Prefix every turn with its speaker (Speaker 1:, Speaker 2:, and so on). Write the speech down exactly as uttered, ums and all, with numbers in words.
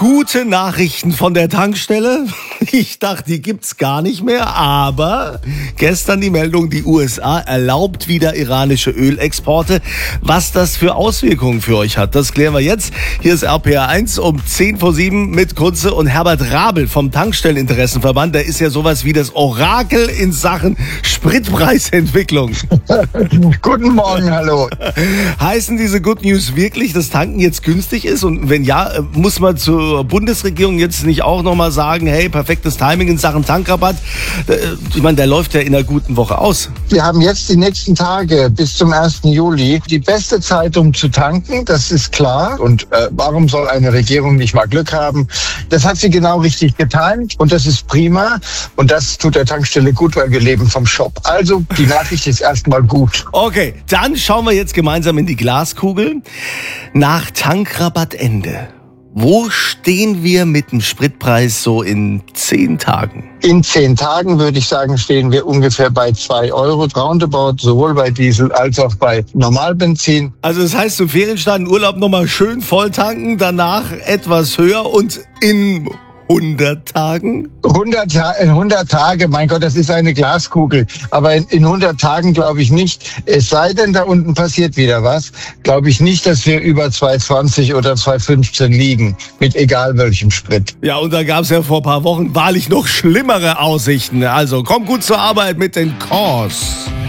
Speaker 1: Gute Nachrichten von der Tankstelle. Ich dachte, die gibt's gar nicht mehr, aber gestern die Meldung, die U S A erlaubt wieder iranische Ölexporte. Was das für Auswirkungen für euch hat, das klären wir jetzt. Hier ist R P R eins um zehn vor sieben mit Kunze und Herbert Rabel vom Tankstelleninteressenverband. Der ist ja sowas wie das Orakel in Sachen Spritpreisentwicklung.
Speaker 2: Guten Morgen, hallo.
Speaker 1: Heißen diese Good News wirklich, dass Tanken jetzt günstig ist? Und wenn ja, muss man zur Bundesregierung jetzt nicht auch nochmal sagen, hey, perfektes Timing in Sachen Tankrabatt? Ich meine, der läuft ja in einer guten Woche aus.
Speaker 2: Wir haben jetzt die nächsten Tage bis zum ersten Juli die beste Zeit, um zu tanken, das ist klar. Und äh, warum soll eine Regierung nicht mal Glück haben? Das hat sie genau richtig getimt und das ist prima. Und das tut der Tankstelle gut, weil wir leben vom Shop. Also die Nachricht ist erstmal gut.
Speaker 1: Okay, dann schauen wir jetzt gemeinsam in die Glaskugel. Nach Tankrabattende, wo stehen wir mit dem Spritpreis so in zehn Tagen?
Speaker 2: In zehn Tagen würde ich sagen, stehen wir ungefähr bei zwei Euro roundabout, sowohl bei Diesel als auch bei Normalbenzin.
Speaker 1: Also das heißt, zum Ferienstart in Urlaub nochmal schön voll tanken, danach etwas höher und in hundert Tagen?
Speaker 2: hundert, hundert Tage, mein Gott, das ist eine Glaskugel. Aber in, in hundert Tagen glaube ich nicht. Es sei denn, da unten passiert wieder was. Glaube ich nicht, dass wir über zwei zwanzig oder zwei fünfzehn liegen. Mit egal welchem Sprit.
Speaker 1: Ja, und da gab es ja vor ein paar Wochen wahrlich noch schlimmere Aussichten. Also komm gut zur Arbeit mit den Calls.